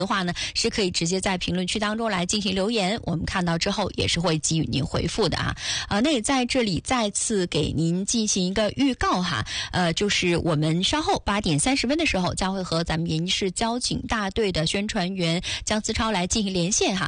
的话呢，是可以直接在评论区当中来进行留言，我们看到之后也是会给予您回复的啊。那也在这里再次给您进行一个预告哈，就是我们稍后8点30分的时候，将会和咱们延吉市交警大队的宣传员江思超来进行连线哈。